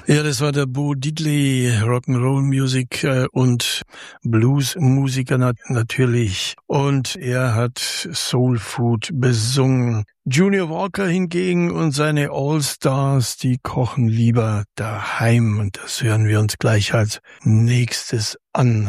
Ja, das war der Bo Diddley, Rock'n'Roll-Musik und Blues-Musiker natürlich. Und er hat Soul Food besungen. Junior Walker hingegen und seine All-Stars, die kochen lieber daheim. Und das hören wir uns gleich als nächstes an.